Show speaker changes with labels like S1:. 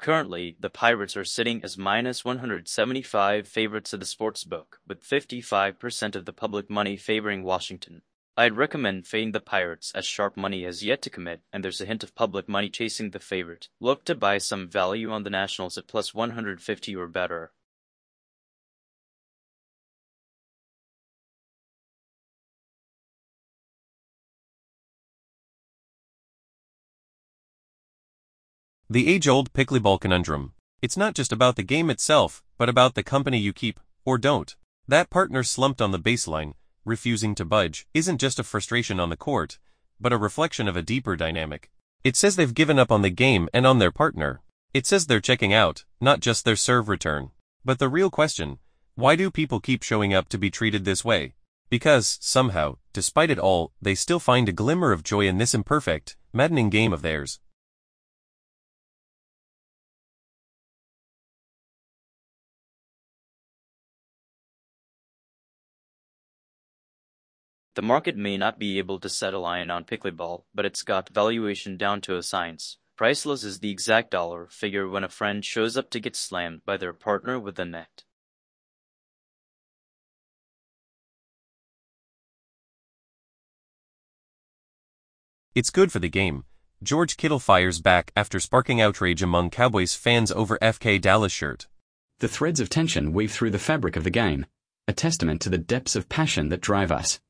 S1: Currently, the Pirates are sitting as minus 175 favorites at the sportsbook, with 55% of the public money favoring Washington. I'd recommend fading the Pirates, as sharp money has yet to commit, and there's a hint of public money chasing the favorite. Look to buy some value on the Nationals at plus 150 or better.
S2: The age-old pickleball conundrum. It's not just about the game itself, but about the company you keep, or don't. That partner slumped on the baseline, refusing to budge, isn't just a frustration on the court, but a reflection of a deeper dynamic. It says they've given up on the game and on their partner. It says they're checking out, not just their serve return. But the real question, why do people keep showing up to be treated this way? Because, somehow, despite it all, they still find a glimmer of joy in this imperfect, maddening game of theirs.
S1: The market may not be able to settle on pickleball, but it's got valuation down to a science. Priceless is the exact dollar figure when a friend shows up to get slammed by their partner with a net.
S2: It's good for the game. George Kittle fires back after sparking outrage among Cowboys fans over FK Dallas shirt.
S3: The threads of tension weave through the fabric of the game, a testament to the depths of passion that drive us.